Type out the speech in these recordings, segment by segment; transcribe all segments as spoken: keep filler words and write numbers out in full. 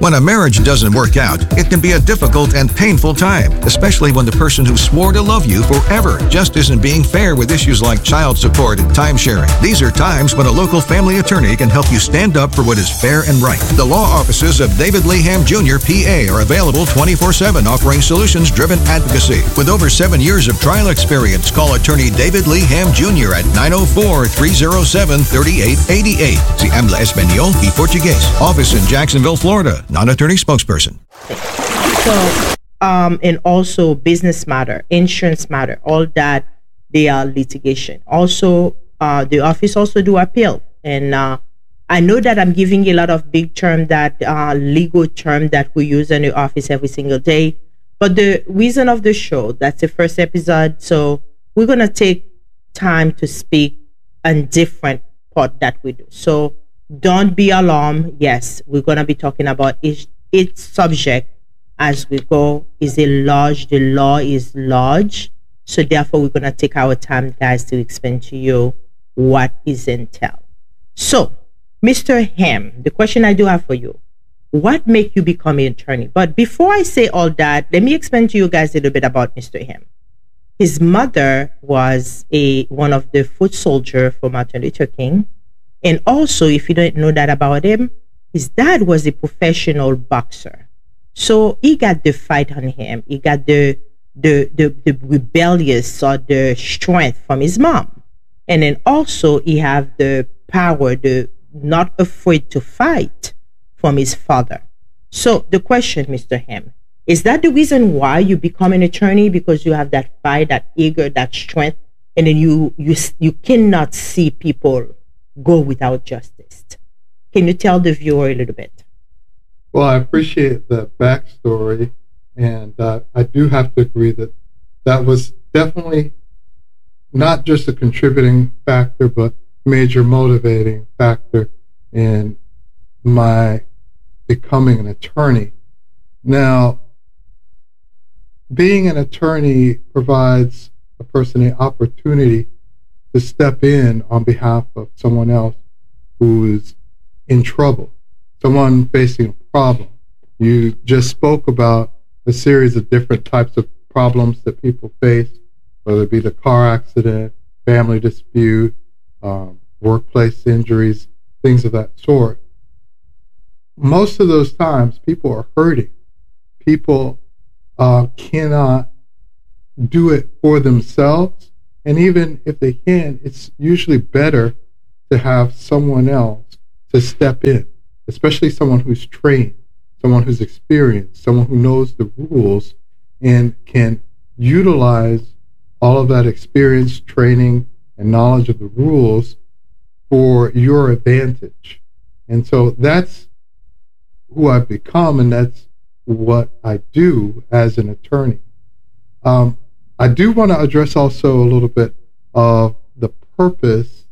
When a marriage doesn't work out, it can be a difficult and painful time, especially when the person who swore to love you forever just isn't being fair with issues like child support and time sharing. These are times when a local family attorney can help you stand up for what is fair and right. The law offices of David Leham Junior P A are available twenty-four seven, offering solutions-driven advocacy. With over seven years of trial experience, call attorney David Leham Junior at nine oh four, three oh seven, three eight eight eight. Si habla español y portugués. Office in Jacksonville, Florida. Non-attorney spokesperson. So, um, and also business matter, insurance matter, all that, they are litigation. Also, uh, the office also do appeal. And uh, I know that I'm giving a lot of big term that uh, legal term that we use in the office every single day. But the reason of the show, that's the first episode. So we're going to take time to speak on different part that we do. So don't be alarmed. Yes, we're going to be talking about each, each subject as we go. Is a large, the law is large. So therefore, we're going to take our time, guys, to explain to you what is entailed. So, Mister Ham, the question I do have for you, what make you become an attorney? But before I say all that, let me explain to you guys a little bit about Mister Ham. His mother was a one of the foot soldiers for Martin Luther King. And also, if you don't know that about him, his dad was a professional boxer. So he got the fight on him. He got the the the, the rebellious or the strength from his mom. And then also he have the power, the not afraid to fight from his father. So the question, Mister Ham, is that the reason why you become an attorney? Because you have that fight, that eager, that strength, and then you you you cannot see people go without justice. Can you tell the viewer a little bit? Well, I appreciate the backstory, and uh, I do have to agree that that was definitely not just a contributing factor, but major motivating factor in my becoming an attorney. Now, being an attorney provides a person the opportunity to step in on behalf of someone else who is in trouble, someone facing a problem. You just spoke about a series of different types of problems that people face, whether it be the car accident, family dispute, um, workplace injuries, things of that sort. Most of those times, people are hurting. People uh, cannot do it for themselves. And even if they can, it's usually better to have someone else to step in, especially someone who's trained, someone who's experienced, someone who knows the rules and can utilize all of that experience, training, and knowledge of the rules for your advantage. And so that's who I've become, and that's what I do as an attorney. Um, I do want to address also a little bit of the purpose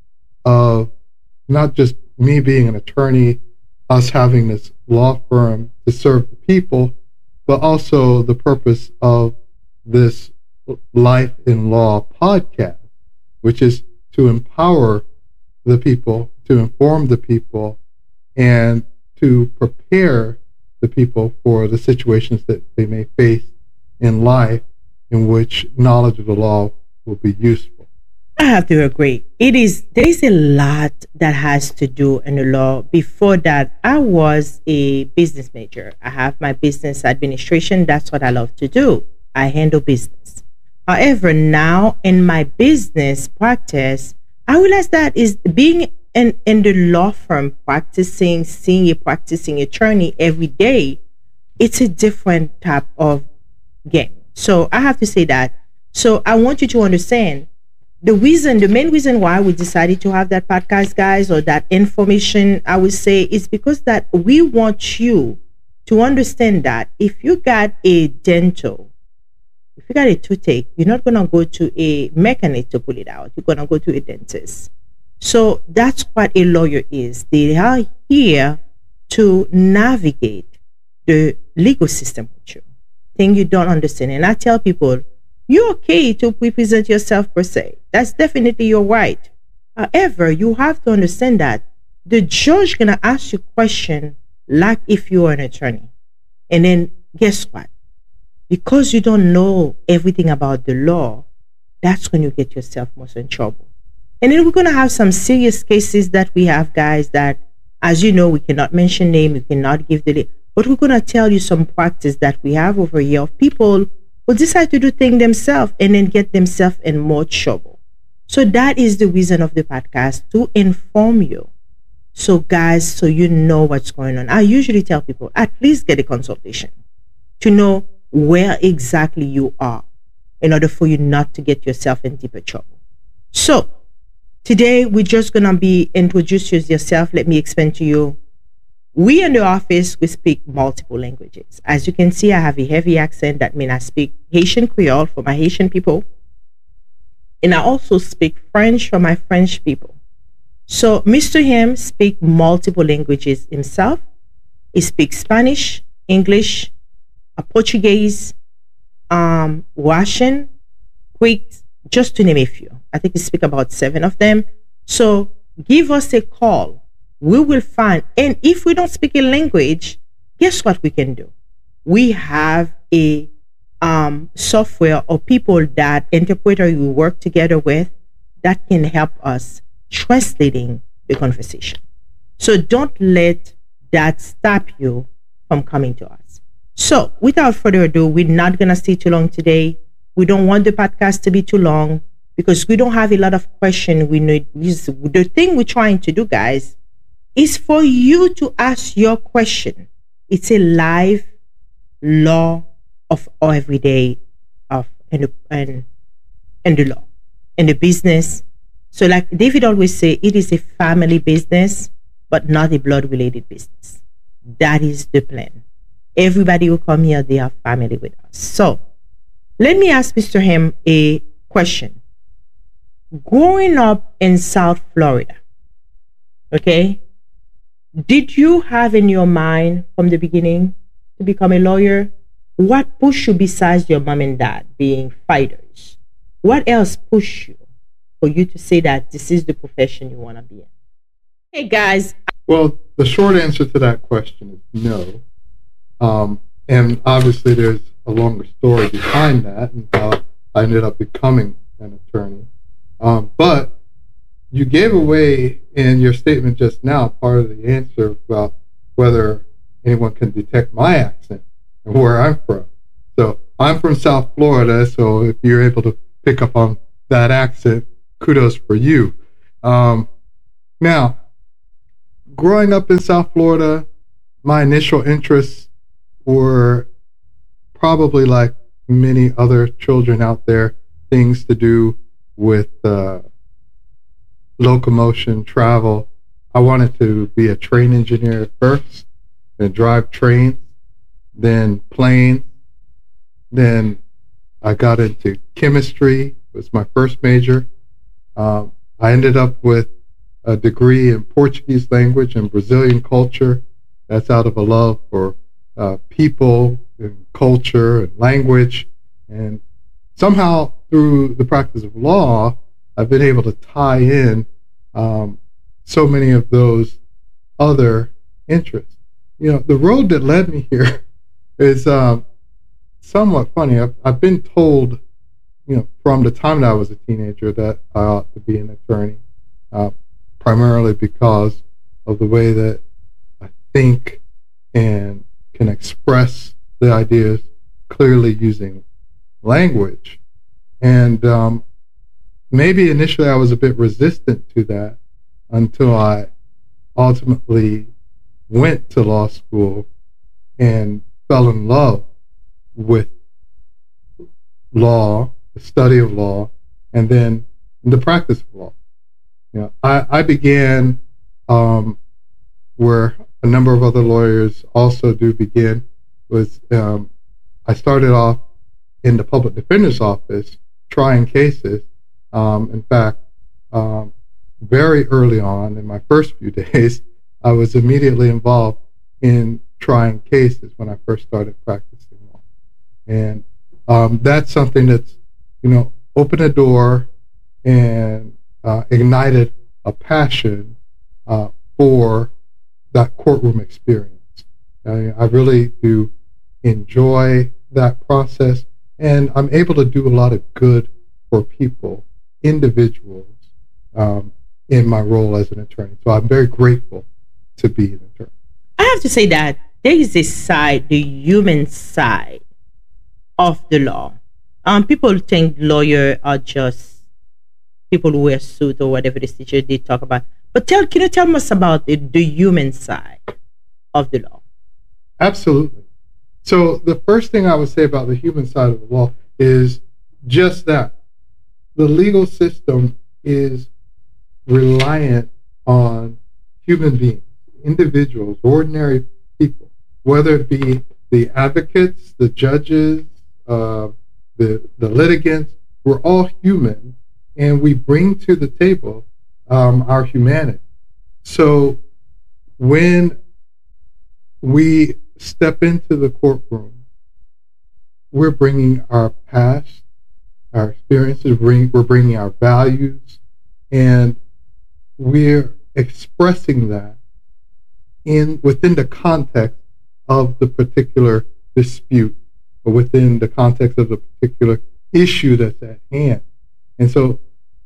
of not just me being an attorney, us having this law firm to serve the people, but also the purpose of this Life in Law podcast, which is to empower the people, to inform the people, and to prepare the people for the situations that they may face in life in which knowledge of the law will be useful. I have to agree. It is, there is a lot that has to do in the law. Before that, I was a business major. I have my business administration. That's what I love to do. I handle business. However, now in my business practice, I realize that is being in, in the law firm practicing, seeing a practicing attorney every day, it's a different type of game. So I have to say that. So I want you to understand the reason, the main reason why we decided to have that podcast, guys, or that information, I would say, is because that we want you to understand that if you got a dental, if you got a toothache, you're not going to go to a mechanic to pull it out. You're going to go to a dentist. So that's what a lawyer is. They are here to navigate the legal system with you. Thing you don't understand. And I tell people, you're okay to represent yourself per se. That's definitely your right. However, you have to understand that the judge gonna ask you question like if you are an attorney. And then guess what? Because you don't know everything about the law, that's when you get yourself most in trouble. And then we're going to have some serious cases that we have, guys, that, as you know, we cannot mention name, we cannot give the name, but we're going to tell you some practice that we have over here of people who decide to do things themselves and then get themselves in more trouble. So that is the reason of the podcast, to inform you. So guys, so you know what's going on. I usually tell people, at least get a consultation to know where exactly you are in order for you not to get yourself in deeper trouble. So today we're just going to be introduce yourself. Let me explain to you. We in the office, we speak multiple languages. As you can see, I have a heavy accent. That means I speak Haitian Creole for my Haitian people. And I also speak French for my French people. So Mister Him speaks multiple languages himself. He speaks Spanish, English, uh, Portuguese, um, Russian, Greek, just to name a few. I think he speaks about seven of them. So give us a call. We will find, and if we don't speak a language, guess what we can do? We have a um, software or people that interpreter you work together with that can help us translating the conversation. So don't let that stop you from coming to us. So without further ado, we're not going to stay too long today. We don't want the podcast to be too long because we don't have a lot of questions. We need, the thing we're trying to do, guys, is for you to ask your question. It's a live law of everyday of in the, and, and the law, in the business. So like David always say, it is a family business, but not a blood-related business. That is the plan. Everybody who come here, they are family with us. So let me ask Mister Hem a question. Growing up in South Florida, okay, did you have in your mind from the beginning to become a lawyer? What pushed you besides your mom and dad being fighters? What else pushed you for you to say that this is the profession you want to be in? Hey, guys. Well, the short answer to that question is no. Um, and obviously there's a longer story behind that and how I ended up becoming an attorney. Um, but you gave away in your statement just now part of the answer about whether anyone can detect my accent and where I'm from. So I'm from South Florida, so if you're able to pick up on that accent, kudos for you. Um, now, growing up in South Florida, my initial interests were probably like many other children out there, things to do with uh, locomotion, travel. I wanted to be a train engineer at first, and drive trains, then planes. Then I got into chemistry, was my first major. Um, I ended up with a degree in Portuguese language and Brazilian culture. That's out of a love for uh, people and culture and language. And somehow through the practice of law, I've been able to tie in um, so many of those other interests. You know, the road that led me here is um, somewhat funny. I've, I've been told, you know, from the time that I was a teenager that I ought to be an attorney, uh, primarily because of the way that I think and can express the ideas clearly using language. And um, maybe initially I was a bit resistant to that until I ultimately went to law school and fell in love with law, the study of law, and then the practice of law. You know, I, I began um, where a number of other lawyers also do begin. Was um, I started off in the public defender's office trying cases. Um, in fact, um, very early on in my first few days, I was immediately involved in trying cases when I first started practicing law. And um, that's something that's, you know, opened a door and uh, ignited a passion uh, for that courtroom experience. I, I really do enjoy that process, and I'm able to do a lot of good for people, individuals, um, in my role as an attorney. So I'm very grateful to be an attorney. I have to say that there is a side, the human side of the law. Um, people think lawyers are just people who wear suit or whatever the situation they talk about. But tell, can you tell us about the, the human side of the law? Absolutely. So the first thing I would say about the human side of the law is just that. The legal system is reliant on human beings, individuals, ordinary people, whether it be the advocates, the judges, uh, the, the litigants. We're all human, and we bring to the table um, our humanity. So when we step into the courtroom, we're bringing our past, our experiences, we're bringing our values, and we're expressing that in within the context of the particular dispute, or within the context of the particular issue that's at hand. And so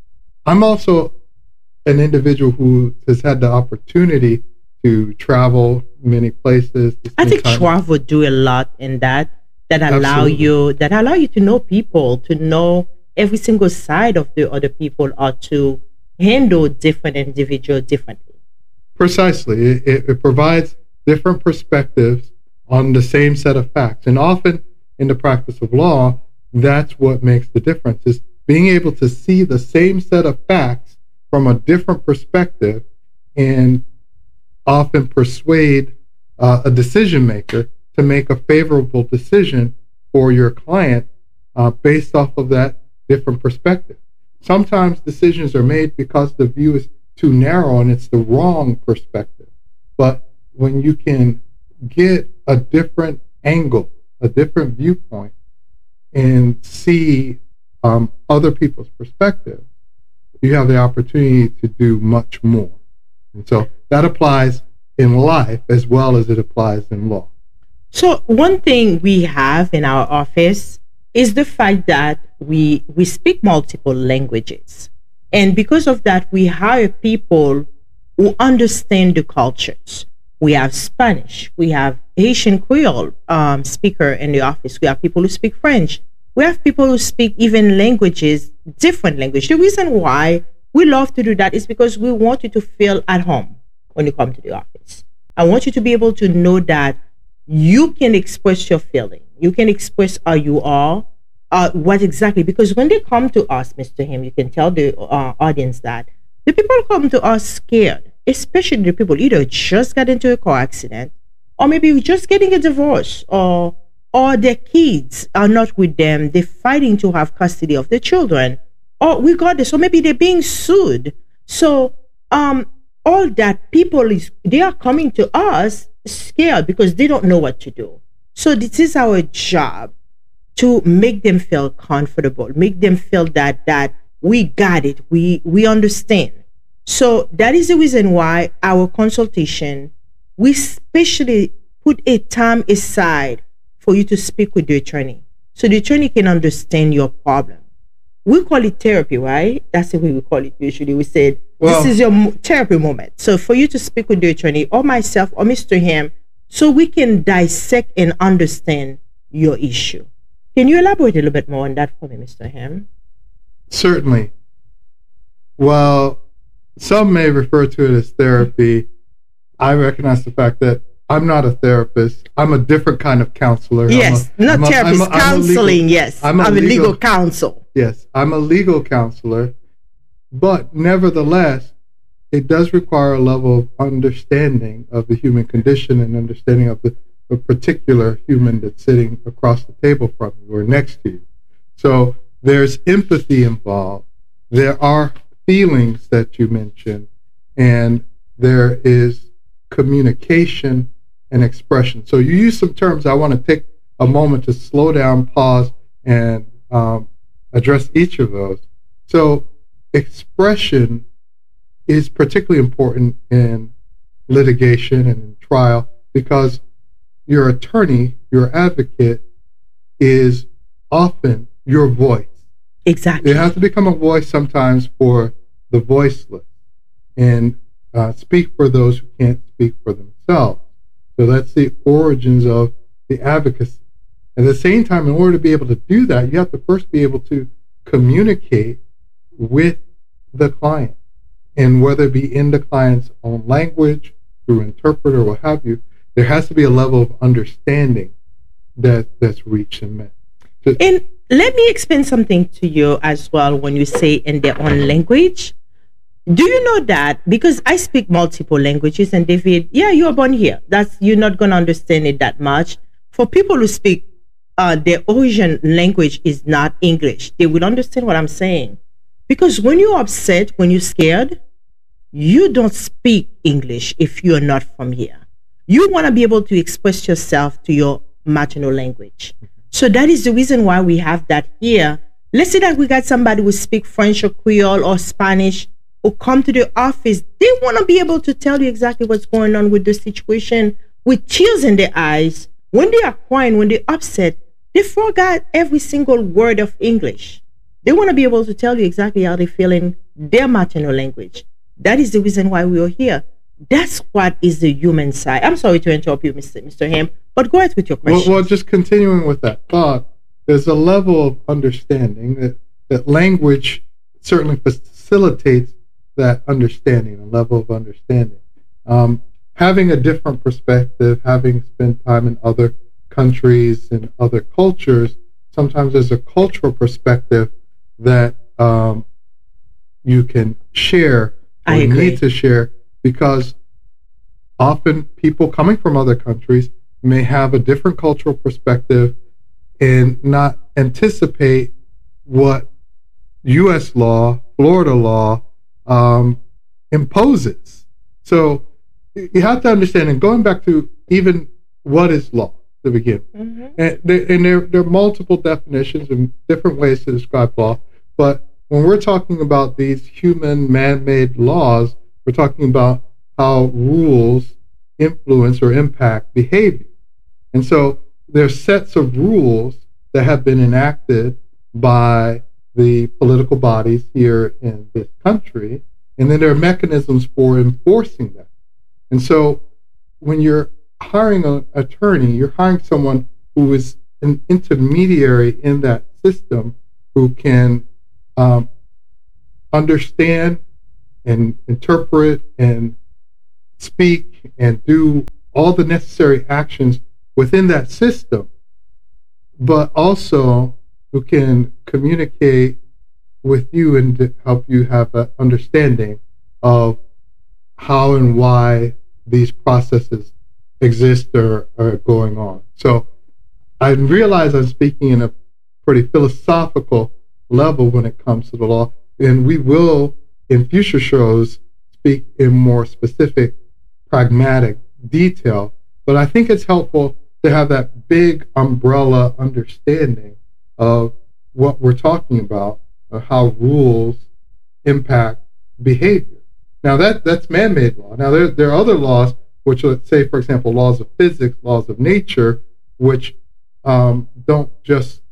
I'm also an individual who has had the opportunity to travel many places. I think travel do a lot in that, that allow Absolutely. you, that allow you to know people, to know every single side of the other people, or to handle different individuals differently. Precisely. It, it, it provides different perspectives on the same set of facts. And often in the practice of law, that's what makes the difference, is being able to see the same set of facts from a different perspective and often persuade uh, a decision maker to make a favorable decision for your client uh, based off of that different perspective. Sometimes decisions are made because the view is too narrow and it's the wrong perspective. But when you can get a different angle, a different viewpoint, and see um, other people's perspective, you have the opportunity to do much more. And so that applies in life as well as it applies in law. So one thing we have in our office is the fact that we we speak multiple languages. And because of that, we hire people who understand the cultures. We have Spanish, we have Haitian Creole um, speaker in the office. We have people who speak French. We have people who speak even languages, different language. The reason why we love to do that is because we want you to feel at home when you come to the office. I want you to be able to know that you can express your feeling. You can express how you are, uh, what exactly, because when they come to us, Mister Ham, you can tell the uh, audience that the people come to us scared, especially the people either just got into a car accident, or maybe just getting a divorce, or or their kids are not with them. They're fighting to have custody of their children, or regardless, or maybe they're being sued. So um, all that people is, they are coming to us scared because they don't know what to do. So this is our job, to make them feel comfortable, make them feel that that we got it, we we understand. So that is the reason why our consultation, we especially put a time aside for you to speak with the attorney, so the attorney can understand your problem. We call it therapy, right? That's the way we call it usually. We said, well, this is your mo- therapy moment. So for you to speak with the attorney, or myself, or Mister Ham, so we can dissect and understand your issue. Can you elaborate a little bit more on that for me, Mister Ham? Certainly. Well, some may refer to it as therapy. I recognize the fact that I'm not a therapist. I'm a different kind of counselor. Yes, I'm a, not I'm a, therapist, I'm a, I'm counseling, a legal, yes. I'm a, I'm a legal, legal counsel. Yes, I'm a legal counselor. But nevertheless, it does require a level of understanding of the human condition and understanding of the a particular human that's sitting across the table from you or next to you. So there's empathy involved. There are feelings that you mentioned, and there is communication and expression. So you use some terms. I want to take a moment to slow down, pause, and um, address each of those. So expression is particularly important in litigation and in trial, because your attorney, your advocate, is often your voice. Exactly. It has to become a voice sometimes for the voiceless, and uh, speak for those who can't speak for themselves. So that's the origins of the advocacy. At the same time, in order to be able to do that, you have to first be able to communicate with the client. And whether it be in the client's own language, through interpreter, what have you, there has to be a level of understanding that that's reached and met. So, and let me explain something to you as well when you say in their own language. Do you know that? Because I speak multiple languages, and David, yeah, you are born here. That's, you're not going to understand it that much. For people who speak, uh, their origin language is not English, they will understand what I'm saying. Because when you're upset, when you're scared, you don't speak English if you're not from here. You want to be able to express yourself to your maternal language. So that is the reason why we have that here. Let's say that we got somebody who speak French or Creole or Spanish who come to the office. They want to be able to tell you exactly what's going on with the situation with tears in their eyes. When they are crying, when they're upset, they forgot every single word of English. They want to be able to tell you exactly how they feel in their maternal language. That is the reason why we are here. That's what is the human side. I'm sorry to interrupt you, Mister Mister Ham, but go ahead with your question. Well, well, just continuing with that thought, there's a level of understanding that, that language certainly facilitates that understanding, a level of understanding. Um, having a different perspective, having spent time in other countries and other cultures, sometimes there's a cultural perspective that um, you can share or I agree. need to share, because often people coming from other countries may have a different cultural perspective and not anticipate what U S law, Florida law um, imposes. So you have to understand, and going back to even what is law to begin, mm-hmm. and, there, and there, there are multiple definitions and different ways to describe law, but when we're talking about these human man-made laws, we're talking about how rules influence or impact behavior. And so there's sets of rules that have been enacted by the political bodies here in this country, and then there are mechanisms for enforcing that. And so when you're hiring an attorney, you're hiring someone who is an intermediary in that system who can um, understand and interpret and speak and do all the necessary actions within that system, but also who can communicate with you and to help you have an understanding of how and why these processes exist or are going on. So I realize I'm speaking in a pretty philosophical level when it comes to the law, and we will in future shows speak in more specific, pragmatic detail, but I think it's helpful to have that big umbrella understanding of what we're talking about, or how rules impact behavior. Now that that's man-made law. Now there there are other laws, which let's say, for example, laws of physics, laws of nature, which um, don't just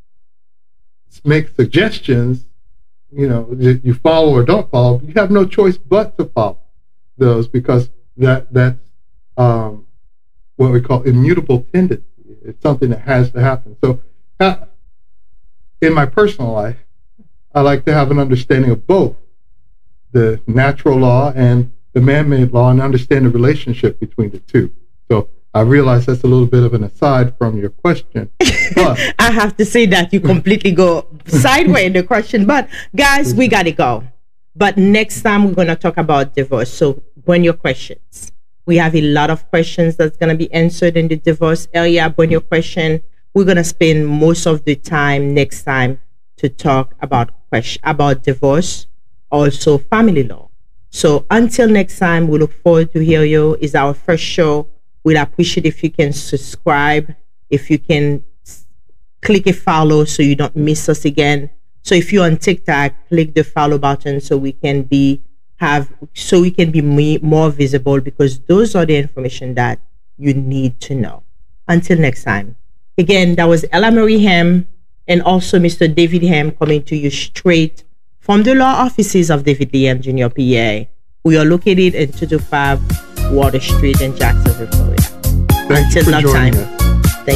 make suggestions, you know, you follow or don't follow. You have no choice but to follow those, because that that's um, what we call immutable tendency. It's something that has to happen. So uh, in my personal life, I like to have an understanding of both the natural law and the man-made law, and understand the relationship between the two. So I realize that's a little bit of an aside from your question. But I have to say that you completely go sideways in the question. But guys, we got to go. But next time we're going to talk about divorce. So bring your questions. We have a lot of questions that's going to be answered in the divorce area. Bring your question. We're going to spend most of the time next time to talk about question, about divorce, also family law. So until next time, we look forward to hear you. It's our first show. We'd appreciate if you can subscribe, if you can click a follow so you don't miss us again. So if you're on TikTok, click the follow button so we can be have so we can be more visible, because those are the information that you need to know. Until next time. Again, that was Ella Marie Ham and also Mister David Ham coming to you straight from the law offices of David Lee Ham Junior P A. We are located in two two five Water Street in Jacksonville, Florida. Thank Until you for next joining time. us.